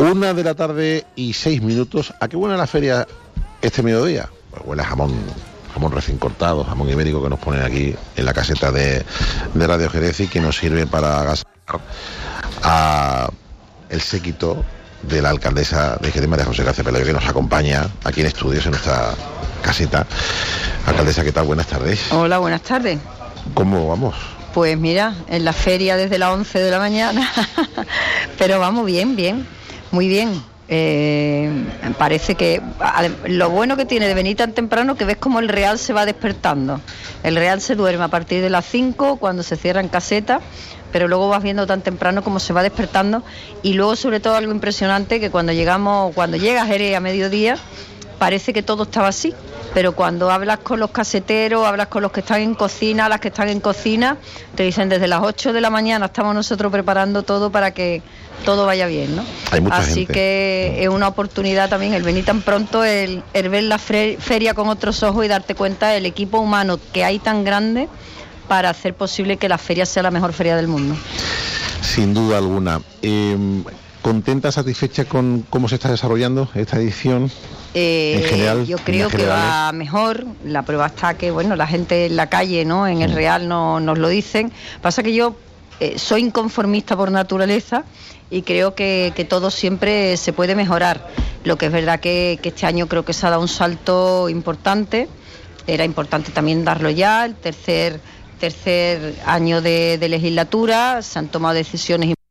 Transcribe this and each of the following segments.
1:06 ¿A qué buena la feria este mediodía? Pues huele a jamón recién cortado, jamón ibérico que nos ponen aquí en la caseta de Radio Jerez y que nos sirve para agasajar a el séquito de la alcaldesa de Jerez, María José García Pelayo, que nos acompaña aquí en estudios en nuestra caseta. Alcaldesa, ¿qué tal? Buenas tardes. Hola, buenas tardes. ¿Cómo vamos? Pues mira, en la feria desde las 11 de la mañana, pero vamos bien, muy bien. Parece que lo bueno que tiene de venir tan temprano que ves como el Real se va despertando. El Real se duerme a partir de las 5 cuando se cierran casetas, pero luego vas viendo tan temprano como se va despertando. Y luego sobre todo algo impresionante, que cuando llega Jerez a mediodía parece que todo estaba así, pero cuando hablas con los caseteros, hablas con los que están en cocina, las que están en cocina, te dicen desde las 8 de la mañana estamos nosotros preparando todo para que todo vaya bien, ¿no? Hay mucha Así gente. Que es una oportunidad también el venir tan pronto, el ver la feria con otros ojos y darte cuenta del equipo humano que hay tan grande para hacer posible que la feria sea la mejor feria del mundo. Sin duda alguna. ¿Contenta, satisfecha con cómo se está desarrollando esta edición? En general, yo creo que va mejor. La prueba está que, bueno, la gente en la calle, ¿no? En el Real nos lo dicen. Pasa que yo soy inconformista por naturaleza y creo que todo siempre se puede mejorar. Lo que es verdad que este año creo que se ha dado un salto importante. Era importante también darlo ya, el tercer año de legislatura. Se han tomado decisiones importantes.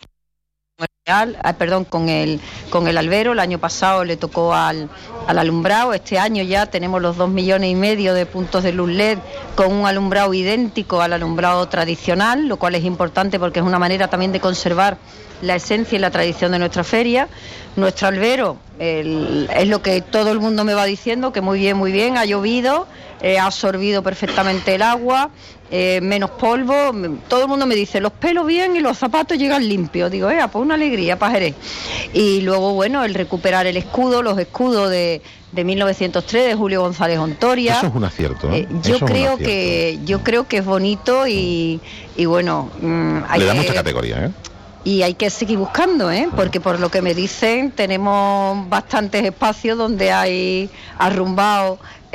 Con el albero. El año pasado le tocó al alumbrado. Este año ya tenemos los 2,5 millones de puntos de luz LED con un alumbrado idéntico al alumbrado tradicional, lo cual es importante porque es una manera también de conservar la esencia y la tradición de nuestra feria. Nuestro albero es lo que todo el mundo me va diciendo, que muy bien, ha llovido, ha absorbido perfectamente el agua, menos polvo. Todo el mundo me dice, los pelos bien y los zapatos llegan limpios. Digo, pues una alegría para Jerez. Y luego, bueno, el recuperar los escudos de 1903 de Julio González Ontoria. Eso es un acierto, ¿no? Yo creo que es bonito y bueno, le da mucha categoría, ¿eh? Y hay que seguir buscando, porque por lo que me dicen tenemos bastantes espacios donde hay arrumbado,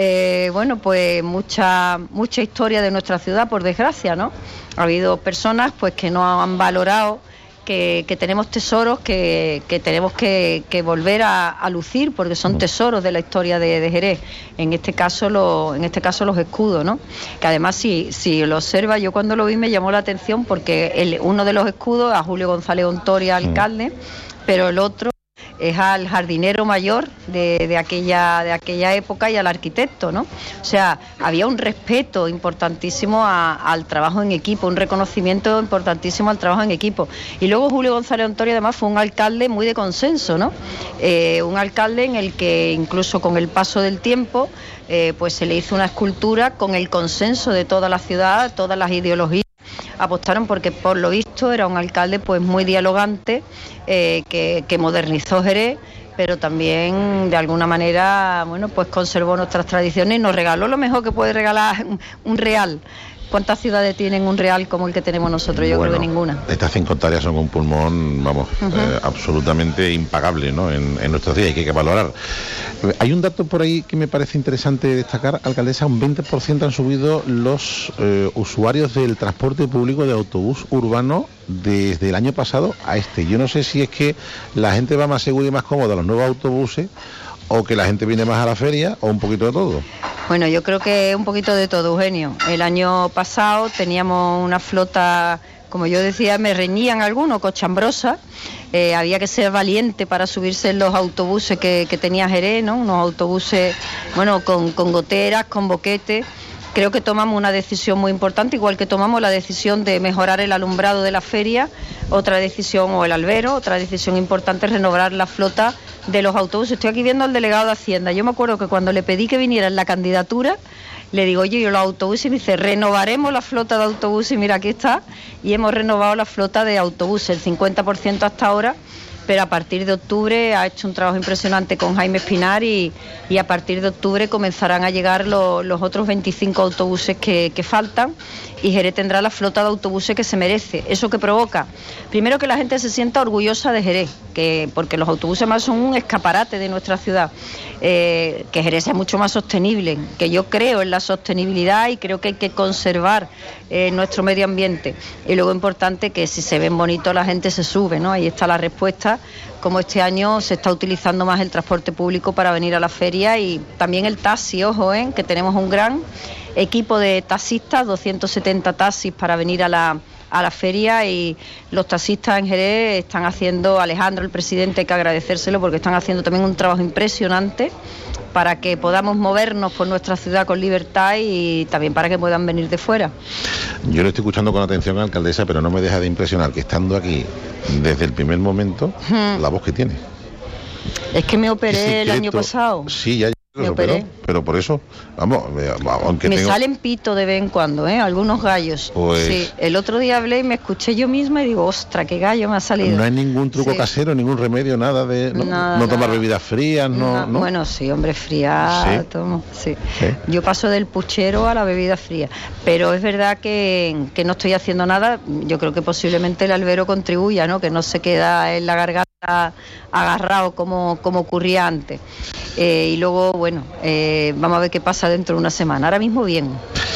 pues mucha historia de nuestra ciudad, por desgracia, ¿no? Ha habido personas pues que no han valorado que tenemos tesoros que tenemos que volver a lucir, porque son tesoros de la historia de Jerez. En este caso los escudos, ¿no? Que además si lo observa, yo cuando lo vi me llamó la atención porque uno de los escudos a Julio González Ontoria, alcalde, pero el otro es al jardinero mayor de aquella época y al arquitecto, ¿no? O sea, había un respeto importantísimo al trabajo en equipo, un reconocimiento importantísimo al trabajo en equipo. Y luego Julio González Ontoria además fue un alcalde muy de consenso, ¿no? Un alcalde en el que incluso con el paso del tiempo pues se le hizo una escultura con el consenso de toda la ciudad, todas las ideologías apostaron, porque por lo visto era un alcalde pues muy dialogante, que modernizó Jerez, pero también de alguna manera, bueno, pues conservó nuestras tradiciones y nos regaló lo mejor que puede regalar un Real. ¿Cuántas ciudades tienen un Real como el que tenemos nosotros? Yo creo que ninguna. Estas 5 hectáreas son un pulmón, absolutamente impagable, ¿no? En nuestros días, y que hay que valorar. Hay un dato por ahí que me parece interesante destacar, alcaldesa: un 20% han subido los usuarios del transporte público de autobús urbano desde el año pasado a este. Yo no sé si es que la gente va más segura y más cómoda a los nuevos autobuses, o que la gente viene más a la feria, o un poquito de todo. Bueno, yo creo que un poquito de todo, Eugenio. El año pasado teníamos una flota, como yo decía, me reñían algunos, cochambrosa. Había que ser valiente para subirse en los autobuses que tenía Jerez, ¿no? Unos autobuses, bueno, con goteras, con boquetes. Creo que tomamos una decisión muy importante, igual que tomamos la decisión de mejorar el alumbrado de la feria, otra decisión, o el albero, otra decisión importante es renovar la flota de los autobuses. Estoy aquí viendo al delegado de Hacienda. Yo me acuerdo que cuando le pedí que viniera en la candidatura, le digo, oye, yo los autobuses, y me dice, renovaremos la flota de autobuses, y mira, aquí está, y hemos renovado la flota de autobuses, el 50% hasta ahora, pero a partir de octubre ha hecho un trabajo impresionante con Jaime Espinar y a partir de octubre comenzarán a llegar los otros 25 autobuses que faltan, y Jerez tendrá la flota de autobuses que se merece. ¿Eso que provoca? Primero, que la gente se sienta orgullosa de Jerez, porque los autobuses más son un escaparate de nuestra ciudad, que Jerez sea mucho más sostenible, que yo creo en la sostenibilidad y creo que hay que conservar nuestro medio ambiente. Y luego, importante, que si se ven bonitos la gente se sube, ¿no? Ahí está la respuesta. Como este año se está utilizando más el transporte público para venir a la feria, y también el taxi, ojo, que tenemos un gran equipo de taxistas, 270 taxis para venir a la feria, y los taxistas en Jerez están haciendo, Alejandro, el presidente, hay que agradecérselo porque están haciendo también un trabajo impresionante para que podamos movernos por nuestra ciudad con libertad y también para que puedan venir de fuera. Yo le estoy escuchando con atención, alcaldesa, pero no me deja de impresionar que estando aquí desde el primer momento, la voz que tiene. Es que me operé el año pasado. Sí, ya me operé. Pero por eso, vamos, aunque me salen pito de vez en cuando, algunos gallos. Pues... Sí, el otro día hablé y me escuché yo misma y digo, ostras, qué gallo me ha salido. No hay ningún truco casero, ningún remedio, nada de... No tomar bebidas frías, no. Bueno, sí, hombre, fría, tomo, sí. Yo paso del puchero a la bebida fría, pero es verdad que no estoy haciendo nada. Yo creo que posiblemente el albero contribuya, ¿no? Que no se queda en la garganta agarrado como ocurría antes. Y luego, bueno, vamos a ver qué pasa dentro de una semana. Ahora mismo bien.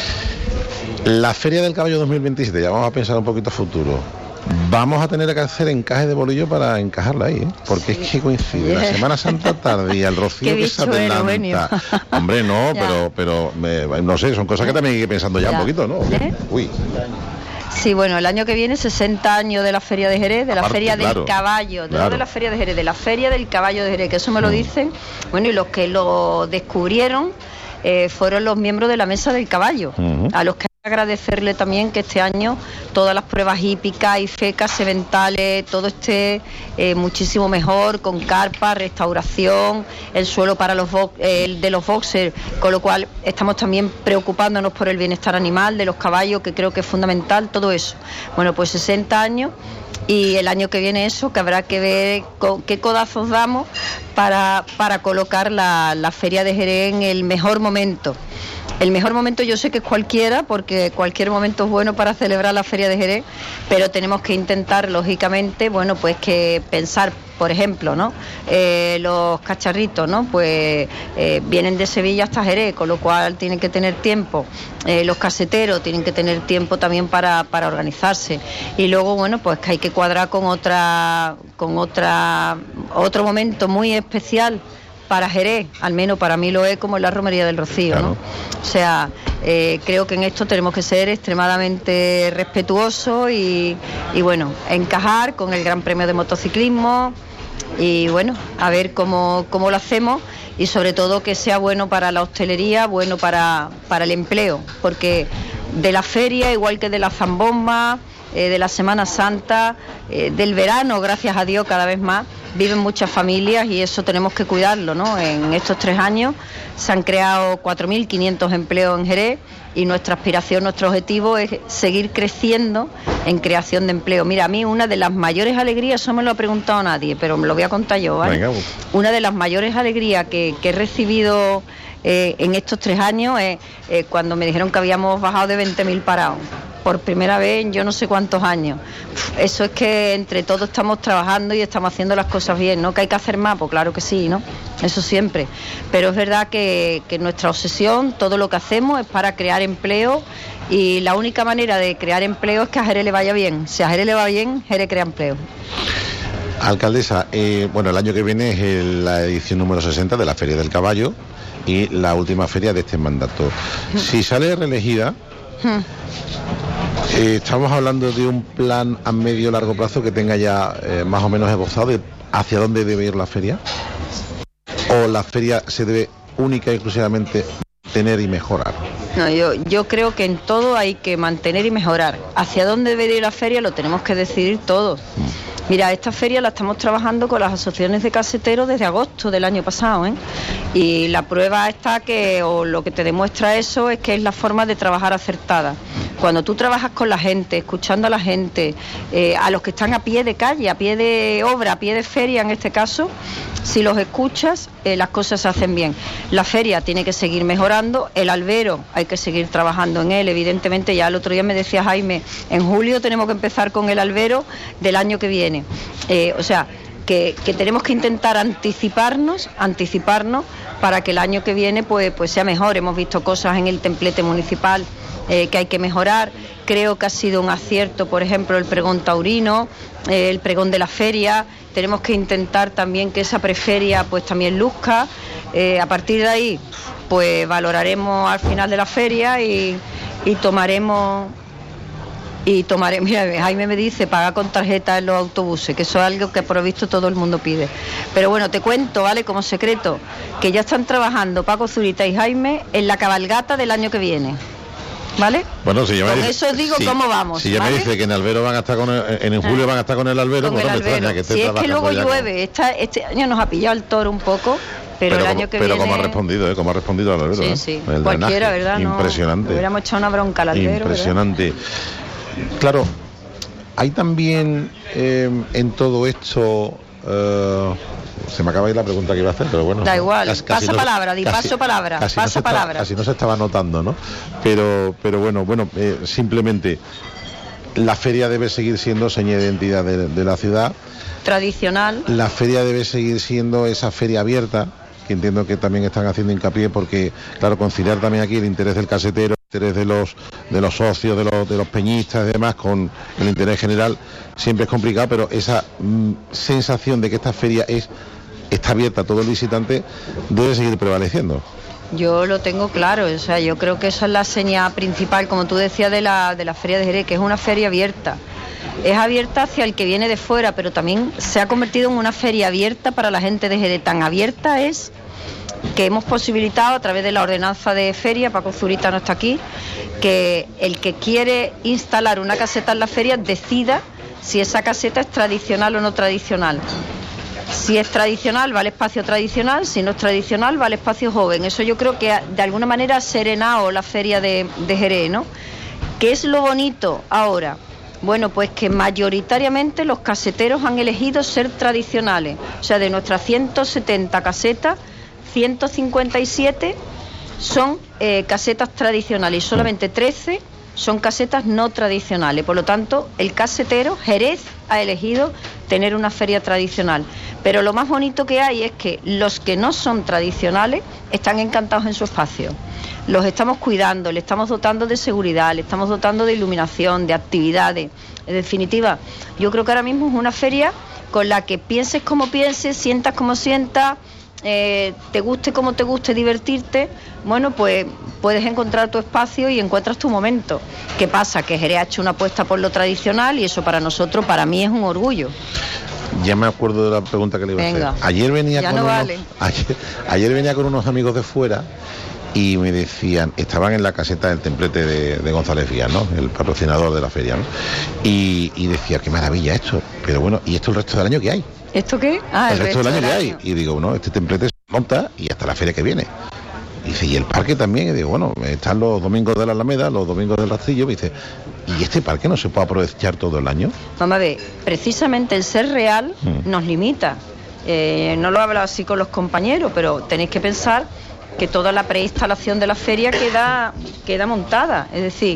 La Feria del Caballo 2027, ya vamos a pensar un poquito a futuro. Vamos a tener que hacer encaje de bolillo para encajarla ahí, porque es que coincide la Semana Santa tardía, el rocío que se adelanta. Hombre, no, pero no sé, son cosas que también hay que ir pensando ya un poquito, ¿no? Uy. Sí, bueno, el año que viene 60 años de la Feria de Jerez, de la Feria del Caballo, no de la Feria de Jerez, de la Feria del Caballo de Jerez, que eso me lo dicen, bueno, y los que lo descubrieron fueron los miembros de la Mesa del Caballo, a los que hay que agradecerle también que este año todas las pruebas hípicas y fecas, seventales, todo esté muchísimo mejor, con carpa, restauración, el suelo para de los boxers, con lo cual estamos también preocupándonos por el bienestar animal de los caballos, que creo que es fundamental, todo eso. Bueno, pues 60 años, y el año que viene eso, que habrá que ver qué codazos damos para colocar la Feria de Jerez en el mejor momento. El mejor momento yo sé que es cualquiera, porque cualquier momento es bueno para celebrar la Feria de Jerez, pero tenemos que intentar, lógicamente, bueno, pues que pensar, por ejemplo, ¿no? Los cacharritos, ¿no? Pues vienen de Sevilla hasta Jerez, con lo cual tienen que tener tiempo. Los caseteros tienen que tener tiempo también para organizarse. Y luego, bueno, pues que hay que cuadrar con otro momento muy especial para Jerez, al menos para mí lo es, como en la Romería del Rocío, ¿no? O sea, creo que en esto tenemos que ser extremadamente respetuosos y bueno, encajar con el Gran Premio de Motociclismo y bueno, a ver cómo lo hacemos, y sobre todo que sea bueno para la hostelería, bueno para el empleo, porque de la feria, igual que de la zambomba, de la Semana Santa, del verano, gracias a Dios, cada vez más viven muchas familias, y eso tenemos que cuidarlo, ¿no? En estos 3 años se han creado 4.500 empleos en Jerez, y nuestra aspiración, nuestro objetivo es seguir creciendo en creación de empleo. Mira, a mí una de las mayores alegrías, eso me lo ha preguntado nadie, pero me lo voy a contar yo, ¿vale? Venga. Una de las mayores alegrías que he recibido en estos 3 años es cuando me dijeron que habíamos bajado de 20.000 parados. Por primera vez en yo no sé cuántos años. Eso es que entre todos estamos trabajando y estamos haciendo las cosas bien, ¿no? Que hay que hacer más, pues claro que sí, ¿no? Eso siempre. Pero es verdad que nuestra obsesión, todo lo que hacemos es para crear empleo, y la única manera de crear empleo es que a Jerez le vaya bien. Si a Jerez le va bien, Jerez crea empleo. Alcaldesa, bueno, el año que viene es la edición número 60 de la Feria del Caballo y la última feria de este mandato. Si sale reelegida, estamos hablando de un plan a medio largo plazo que tenga ya más o menos esbozado de hacia dónde debe ir la feria, o la feria se debe única y exclusivamente mantener y mejorar. No, yo creo que en todo hay que mantener y mejorar. Hacia dónde debe ir la feria lo tenemos que decidir todos. Mira, esta feria la estamos trabajando con las asociaciones de caseteros desde agosto del año pasado, y la prueba está o lo que te demuestra eso es que es la forma de trabajar acertada. Cuando tú trabajas con la gente, escuchando a la gente, a los que están a pie de calle, a pie de obra, a pie de feria en este caso, si los escuchas, las cosas se hacen bien. La feria tiene que seguir mejorando, el albero hay que seguir trabajando en él, evidentemente. Ya el otro día me decía Jaime, en julio tenemos que empezar con el albero del año que viene. O sea, que tenemos que intentar anticiparnos para que el año que viene pues sea mejor. Hemos visto cosas en el templete municipal que hay que mejorar. Creo que ha sido un acierto, por ejemplo, el pregón taurino, el pregón de la feria. Tenemos que intentar también que esa preferia pues también luzca. A partir de ahí pues valoraremos al final de la feria y tomaremos. Mira, Jaime me dice pagar con tarjeta en los autobuses, que eso es algo que por lo visto todo el mundo pide. Pero bueno, te cuento, ¿vale? Como secreto, que ya están trabajando Paco Zurita y Jaime en la cabalgata del año que viene, ¿vale? Bueno, si ya con eso os digo cómo vamos. Si ya ¿vale? me dice que en albero van a estar en julio van a estar con el albero, con pues el no me extraña que esté si es que luego llueve, con... este año nos ha pillado el toro un poco. Pero el año que viene... Pero como ha respondido al albero. Sí. El Cualquiera, drenaje, ¿verdad? Impresionante. No, hubiéramos echado una bronca al albero. Impresionante. ¿Verdad? Claro, hay también en todo esto... se me acaba de ir la pregunta que iba a hacer, pero bueno. Da igual, paso palabra. Casi no se estaba notando, ¿no? Pero bueno, simplemente la feria debe seguir siendo seña de identidad de la ciudad. Tradicional. La feria debe seguir siendo esa feria abierta, que entiendo que también están haciendo hincapié, porque, claro, conciliar también aquí el interés del casetero, el interés de los socios, de los peñistas y demás, con el interés general, siempre es complicado, pero esa sensación de que esta feria está abierta a todo el visitante debe seguir prevaleciendo. Yo lo tengo claro, o sea, yo creo que esa es la señal principal, como tú decías, de la Feria de Jerez, que es una feria abierta. Es abierta hacia el que viene de fuera, pero también se ha convertido en una feria abierta para la gente de Jerez. Tan abierta es que hemos posibilitado a través de la ordenanza de feria, Paco Zurita no está aquí, que el que quiere instalar una caseta en la feria decida si esa caseta es tradicional o no tradicional. Si es tradicional, va al espacio tradicional; si no es tradicional, va al espacio joven. Eso yo creo que de alguna manera ha serenado la feria de Jerez, ¿no? ¿Qué es lo bonito ahora? Bueno, pues que mayoritariamente los caseteros han elegido ser tradicionales. O sea, de nuestras 170 casetas, 157 son casetas tradicionales y solamente 13 son casetas no tradicionales. Por lo tanto, el casetero, Jerez, ha elegido tener una feria tradicional. Pero lo más bonito que hay es que los que no son tradicionales están encantados en su espacio. Los estamos cuidando, le estamos dotando de seguridad, le estamos dotando de iluminación, de actividades. En definitiva, yo creo que ahora mismo es una feria con la que pienses como pienses, sientas como sientas, te guste como te guste divertirte, bueno, pues puedes encontrar tu espacio y encuentras tu momento. ¿Qué pasa? Que Jerez ha hecho una apuesta por lo tradicional y eso para nosotros, para mí, es un orgullo. Ya me acuerdo de la pregunta que le iba a hacer. Ayer venía con unos amigos de fuera y me decían, estaban en la caseta del templete de González Vías, ¿no? El patrocinador de la feria, ¿no? Y decía, qué maravilla esto, pero bueno, ¿y esto el resto del año que hay? ¿Esto qué? El resto del año que hay. Y digo, no, este templete se monta y hasta la feria que viene. Y dice, ¿y el parque también? Y digo, bueno, están los domingos de la Alameda, los domingos del Rastrillo. Y dice, ¿y este parque no se puede aprovechar todo el año? Vamos a ver, precisamente el ser real nos limita. No lo he hablado así con los compañeros, pero tenéis que pensar que toda la preinstalación de la feria queda montada. Es decir,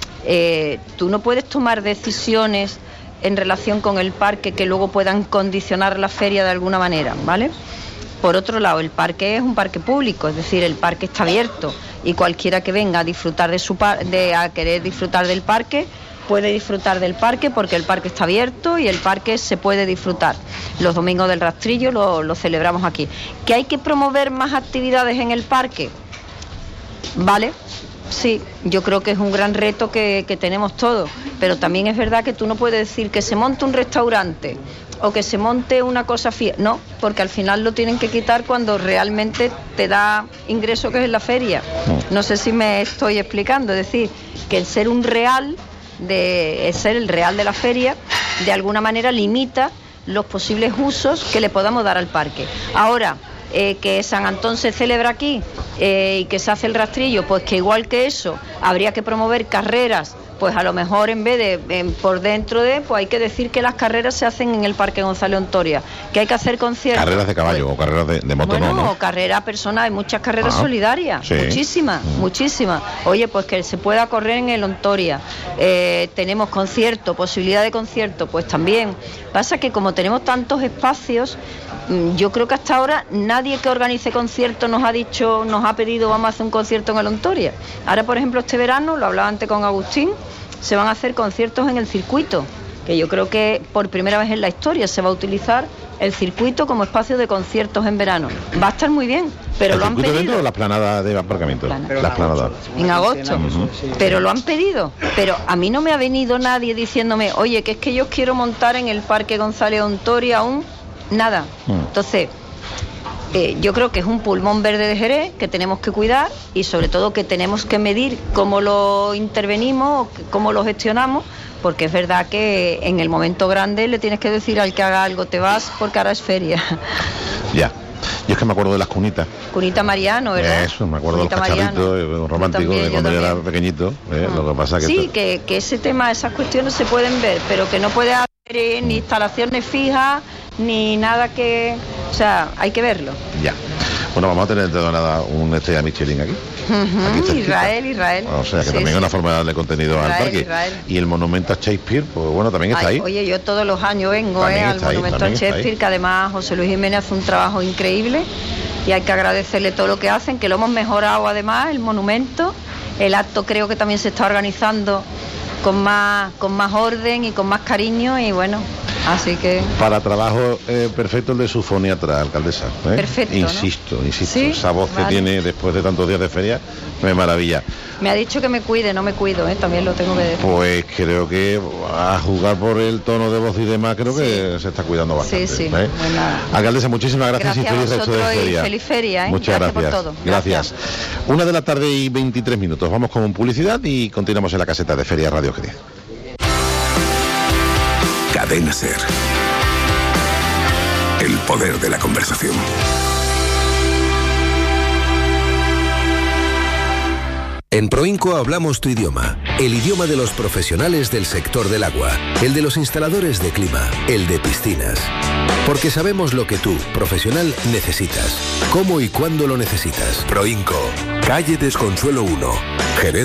tú no puedes tomar decisiones en relación con el parque que luego puedan condicionar la feria de alguna manera, ¿vale? Por otro lado, el parque es un parque público, es decir, el parque está abierto y cualquiera que venga a disfrutar a querer disfrutar del parque puede disfrutar del parque, porque el parque está abierto y el parque se puede disfrutar. Los domingos del Rastrillo lo celebramos aquí. ¿Que hay que promover más actividades en el parque? ¿Vale? Sí, yo creo que es un gran reto que tenemos todos, pero también es verdad que tú no puedes decir que se monte un restaurante o que se monte una cosa no, porque al final lo tienen que quitar cuando realmente te da ingreso, que es la feria. No sé si me estoy explicando, es decir, que el ser el real de la feria, de alguna manera limita los posibles usos que le podamos dar al parque. Ahora, que San Antón se celebra aquí y que se hace el rastrillo, pues que igual que eso habría que promover carreras, pues a lo mejor en vez de por dentro de, pues hay que decir que las carreras se hacen en el Parque Gonzalo Ontoria, que hay que hacer conciertos. Carreras de caballo, pues, o carreras de moto, bueno, ¿no? O carreras personas, hay muchas carreras solidarias, sí. muchísimas. Oye, pues que se pueda correr en el Ontoria. Tenemos conciertos, posibilidad de conciertos, pues también. Pasa que como tenemos tantos espacios, yo creo que hasta ahora nadie que organice conciertos nos ha pedido vamos a hacer un concierto en el Ontoria. Ahora, por ejemplo, este verano, lo hablaba antes con Agustín, se van a hacer conciertos en el circuito, que yo creo que por primera vez en la historia se va a utilizar el circuito como espacio de conciertos en verano. Va a estar muy bien, pero lo han pedido. ¿El circuito dentro o la explanada de aparcamiento? La explanada. En agosto. Pero lo han pedido. Pero a mí no me ha venido nadie diciéndome, oye, que es que yo quiero montar en el Parque González Ontoria aún nada. Entonces, yo creo que es un pulmón verde de Jerez que tenemos que cuidar y sobre todo que tenemos que medir cómo lo intervenimos, cómo lo gestionamos, porque es verdad que en el momento grande le tienes que decir al que haga algo, te vas porque ahora es feria. Ya. Yo es que me acuerdo de las cunitas. Cunita Mariano, ¿verdad? Eso, me acuerdo de los cacharritos románticos de cuando yo era pequeñito. Lo que pasa que sí, que ese tema, esas cuestiones se pueden ver, pero que no puede haber ni instalaciones fijas, ni nada que... O sea, hay que verlo. Ya. Bueno, vamos a tener dentro de nada un estrella Michelin aquí. Aquí Israel. O sea, que también es una forma de darle contenido al parque. Y el monumento a Shakespeare, pues bueno, también está ahí. Oye, yo todos los años vengo al monumento a Shakespeare, que además José Luis Jiménez hace un trabajo increíble y hay que agradecerle todo lo que hacen, que lo hemos mejorado además, el monumento. El acto creo que también se está organizando con más orden y con más cariño y bueno, así que... Para trabajo perfecto el de su foniatra, alcaldesa. Perfecto, Insisto, ¿Sí? Esa voz que tiene después de tantos días de feria, me maravilla. Me ha dicho que me cuide, no me cuido, también lo tengo que decir. Pues creo que a juzgar por el tono de voz y demás, creo que se está cuidando bastante. Sí. Bueno, alcaldesa, muchísimas gracias y feliz resto de feria. Feliz feria, Muchas gracias por todo. Gracias. 1:23 p.m. Vamos con publicidad y continuamos en la caseta de Feria Radio Jerez. Cadena SER. El poder de la conversación. En Proinco hablamos tu idioma, el idioma de los profesionales del sector del agua, el de los instaladores de clima, el de piscinas. Porque sabemos lo que tú, profesional, necesitas, cómo y cuándo lo necesitas. Proinco, calle Desconsuelo 1, Jerez.